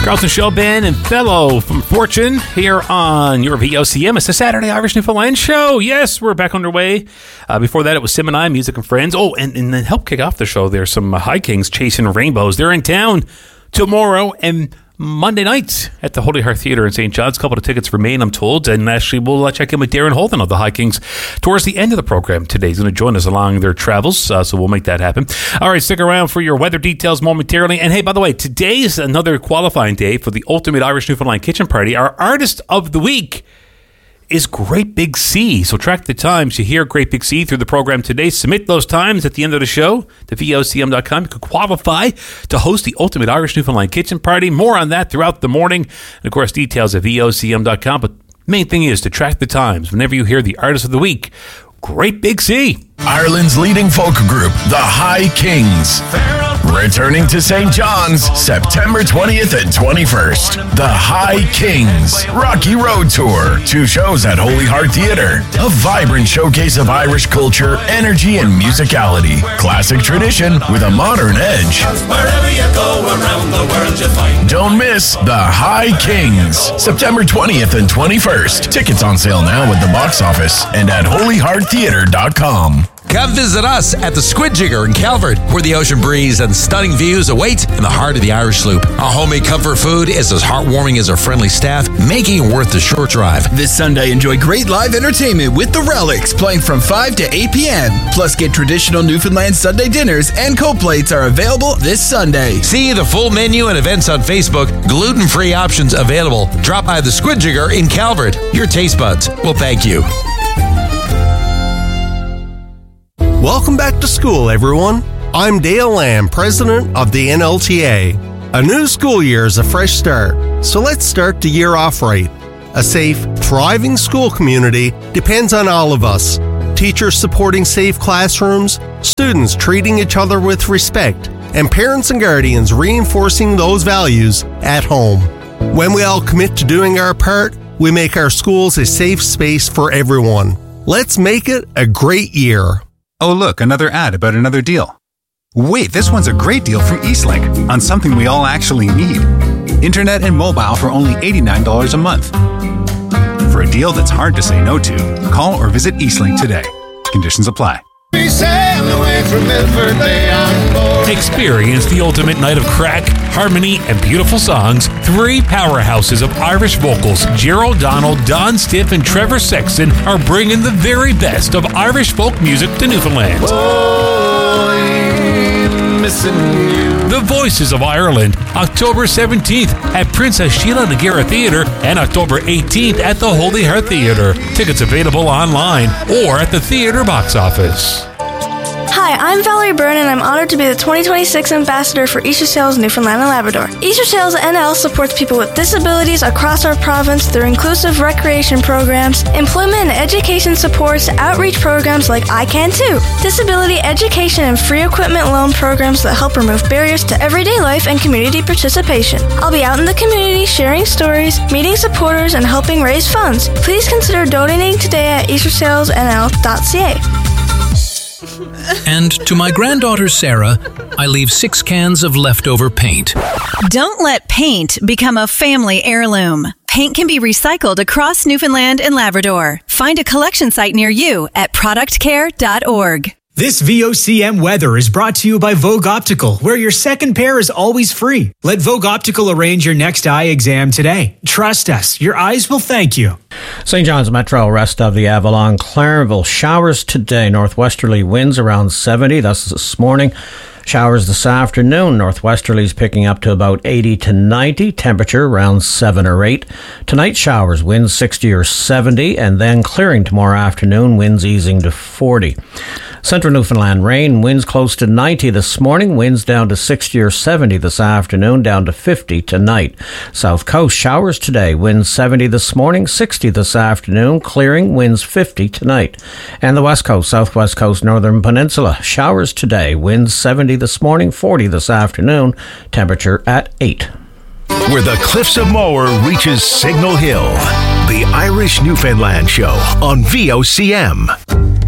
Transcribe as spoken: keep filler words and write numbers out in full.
Carlton Showband and Fellow from Fortune here on your V O C M. It's the Saturday Irish Newfoundland Show. Yes, we're back underway. Uh, before that, it was Sim and I, Music and Friends. Oh, and, and then help kick off the show, there's some uh, High Kings Chasing Rainbows. They're in town tomorrow and Monday night at the Holy Heart Theatre in Saint John's. A couple of tickets remain, I'm told. And actually, we'll uh, check in with Darren Holden of the High Kings towards the end of the program today. He's going to join us along their travels, uh, so we'll make that happen. All right, stick around for your weather details momentarily. And hey, by the way, today is another qualifying day for the Ultimate Irish Newfoundland Kitchen Party. Our artist of the week is Great Big C. So track the times you hear Great Big C through the program today. Submit those times at the end of the show to V O C M dot com. You could qualify to host the Ultimate Irish Newfoundland Kitchen Party. More on that throughout the morning. And of course, details at V O C M dot com. But main thing is to track the times whenever you hear the artist of the week, Great Big C. Ireland's leading folk group, the High Kings. Returning to Saint John's, September twentieth and twenty-first. The High Kings Rocky Road Tour. Two shows at Holy Heart Theatre. A vibrant showcase of Irish culture, energy, and musicality. Classic tradition with a modern edge. Wherever you go around the world, you find. Don't miss The High Kings, September twentieth and twenty-first. Tickets on sale now at the box office and at holy heart theatre dot com. Come visit us at the Squid Jigger in Calvert, where the ocean breeze and stunning views await in the heart of the Irish Loop. Our homemade comfort food is as heartwarming as our friendly staff, making it worth the short drive. This Sunday, enjoy great live entertainment with The Relics, playing from five to eight p.m. Plus, get traditional Newfoundland Sunday dinners and cold plates are available this Sunday. See the full menu and events on Facebook. Gluten-free options available. Drop by the Squid Jigger in Calvert. Your taste buds will thank you. Welcome back to school, everyone. I'm Dale Lamb, president of the N L T A. A new school year is a fresh start, so let's start the year off right. A safe, thriving school community depends on all of us. Teachers supporting safe classrooms, students treating each other with respect, and parents and guardians reinforcing those values at home. When we all commit to doing our part, we make our schools a safe space for everyone. Let's make it a great year. Oh, look, another ad about another deal. Wait, this one's a great deal from Eastlink on something we all actually need. Internet and mobile for only eighty-nine dollars a month. For a deal that's hard to say no to, call or visit Eastlink today. Conditions apply. Experience the ultimate night of crack, harmony, and beautiful songs. Three powerhouses of Irish vocals, Gerald Donald, Don Stiff, and Trevor Sexton, are bringing the very best of Irish folk music to Newfoundland. Oh, I'm missing you. The Voices of Ireland, October seventeenth at Princess Sheila Nagara Theatre and October eighteenth at the Holy Heart Theatre. Tickets available online or at the theatre box office. Hi, I'm Valerie Byrne, and I'm honored to be the twenty twenty-six Ambassador for Easter Sales Newfoundland and Labrador. Easter Sales N L supports people with disabilities across our province through inclusive recreation programs, employment and education supports, outreach programs like I Can Too, disability education and free equipment loan programs that help remove barriers to everyday life and community participation. I'll be out in the community sharing stories, meeting supporters, and helping raise funds. Please consider donating today at easter sales n l dot c a. And to my granddaughter Sarah, I leave six cans of leftover paint. Don't let paint become a family heirloom. Paint can be recycled across Newfoundland and Labrador. Find a collection site near you at product care dot org. This V O C M weather is brought to you by Vogue Optical, where your second pair is always free. Let Vogue Optical arrange your next eye exam today. Trust us, your eyes will thank you. Saint John's Metro, rest of the Avalon, Clarenville. Showers today, northwesterly winds around seventy. That's this morning. Showers this afternoon. Northwesterlies picking up to about eighty to ninety. Temperature around seven or eight. Tonight, showers, winds sixty or seventy, and then clearing tomorrow afternoon, winds easing to forty. Central Newfoundland, rain, winds close to ninety this morning, winds down to sixty or seventy this afternoon, down to fifty tonight. South Coast, showers today, winds seventy this morning, sixty this afternoon, clearing, winds fifty tonight. And the West Coast, Southwest Coast, Northern Peninsula, showers today, winds seventy this morning, forty this afternoon, temperature at eight. Where the Cliffs of Moher reaches Signal Hill, the Irish Newfoundland Show on V O C M.